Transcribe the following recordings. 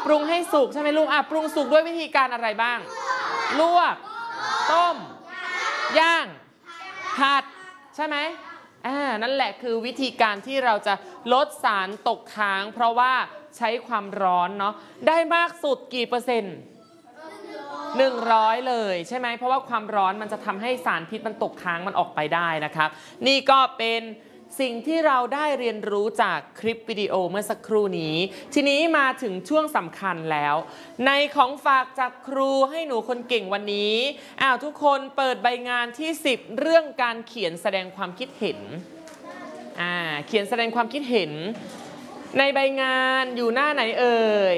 ปรุงให้สุกใช่ไหมลูกปรุงสุกด้วยวิธีการอะไรบ้างลวกต้มย่างผัดใช่ไหมนั่นแหละคือวิธีการที่เราจะลดสารตกค้างเพราะว่าใช้ความร้อนเนาะได้มากสุดกี่เปอร์เซ็นต์100เลยใช่ไหมเพราะว่าความร้อนมันจะทำให้สารพิษมันตกค้างมันออกไปได้นะครับนี่ก็เป็นสิ่งที่เราได้เรียนรู้จากคลิปวิดีโอเมื่อสักครู่นี้ทีนี้มาถึงช่วงสำคัญแล้วในของฝากจากครูให้หนูคนเก่งวันนี้ทุกคนเปิดใบงานที่10เรื่องการเขียนแสดงความคิดเห็นเขียนแสดงความคิดเห็นในใบงานอยู่หน้าไหนเอ่ย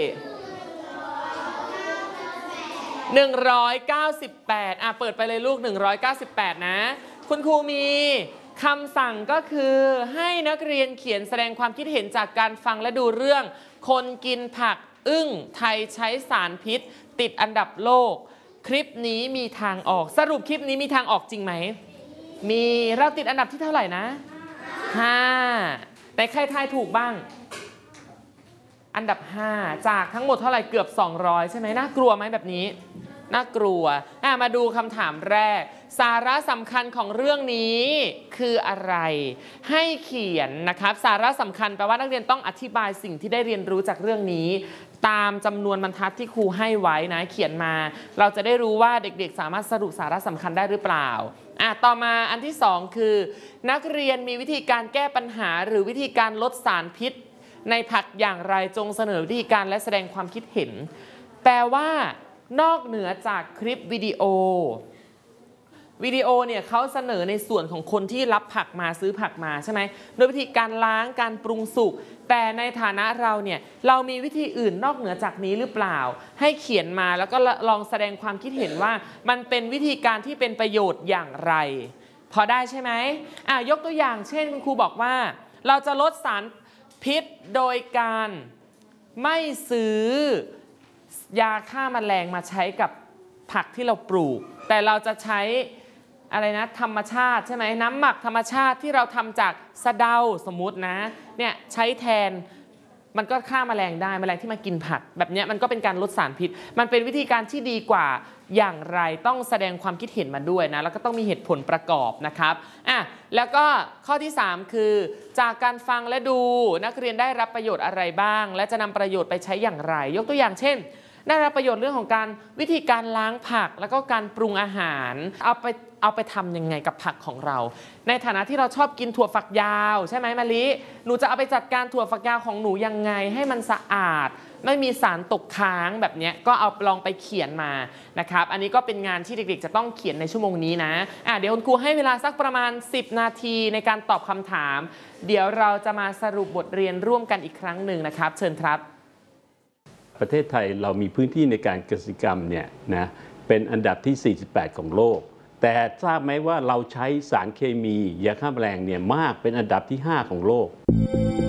198เปิดไปเลยลูก198นะคุณครูมีคำสั่งก็คือให้นักเรียนเขียนแสดงความคิดเห็นจากการฟังและดูเรื่องคนกินผักอึ้งไทยใช้สารพิษติดอันดับโลกคลิปนี้มีทางออกสรุปคลิปนี้มีทางออกจริงไหมมีเราติดอันดับที่เท่าไหร่นะ5แต่ใครทายถูกบ้างอันดับ5จากทั้งหมดเท่าไหร่เกือบ200ใช่ไหมน่ากลัวไหมแบบนี้น่ากลัวมาดูคำถามแรกสาระสำคัญของเรื่องนี้คืออะไรให้เขียนนะครับสาระสำคัญแปลว่านักเรียนต้องอธิบายสิ่งที่ได้เรียนรู้จากเรื่องนี้ตามจำนวนบรรทัดที่ครูให้ไว้นะเขียนมาเราจะได้รู้ว่าเด็กๆสามารถสรุปสาระสำคัญได้หรือเปล่าต่อมาอันที่2คือนักเรียนมีวิธีการแก้ปัญหาหรือวิธีการลดสารพิษในผักอย่างไรจงเสนอวิธีการและแสดงความคิดเห็นแปลว่านอกเหนือจากคลิปวิดีโอเนี่ยเขาเสนอในส่วนของคนที่รับผักมาซื้อผักมาใช่ไหมโดยวิธีการล้างการปรุงสุกแต่ในฐานะเราเนี่ยเรามีวิธีอื่นนอกเหนือจากนี้หรือเปล่าให้เขียนมาแล้วก็ลองแสดงความคิดเห็นว่ามันเป็นวิธีการที่เป็นประโยชน์อย่างไรพอได้ใช่ไหมยกตัวอย่างเช่นคุณครูบอกว่าเราจะลดสารพิษโดยการไม่ซื้อยาฆ่าแมลงมาใช้กับผักที่เราปลูกแต่เราจะใช้อะไรนะธรรมชาติใช่ไหมน้ำหมักธรรมชาติที่เราทำจากสะเดาสมมุตินะเนี่ยใช้แทนมันก็ฆ่าแมลงได้แมลงที่มากินผักแบบนี้มันก็เป็นการลดสารพิษมันเป็นวิธีการที่ดีกว่าอย่างไรต้องแสดงความคิดเห็นมาด้วยนะแล้วก็ต้องมีเหตุผลประกอบนะครับแล้วก็ข้อที่3คือจากการฟังและดูนักเรียนได้รับประโยชน์อะไรบ้างและจะนำประโยชน์ไปใช้อย่างไรยกตัวอย่างเช่นได้รับประโยชน์เรื่องของการวิธีการล้างผักแล้วก็การปรุงอาหารเอาไปทำยังไงกับผักของเราในฐานะที่เราชอบกินถั่วฝักยาวใช่ไหมมะลิหนูจะเอาไปจัดการถั่วฝักยาวของหนูยังไงให้มันสะอาดไม่มีสารตกค้างแบบนี้ก็เอาลองไปเขียนมานะครับอันนี้ก็เป็นงานที่เด็กๆจะต้องเขียนในชั่วโมงนี้นะเดี๋ยวคุณครูให้เวลาสักประมาณ10นาทีในการตอบคำถามเดี๋ยวเราจะมาสรุปบทเรียนร่วมกันอีกครั้งหนึ่งนะครับเชิญครับประเทศไทยเรามีพื้นที่ในการเกษตรกรรมเนี่ยนะเป็นอันดับที่48ของโลกแต่ทราบไหมว่าเราใช้สารเคมียาฆ่าแมลงเนี่ยมากเป็นอันดับที่5ของโลก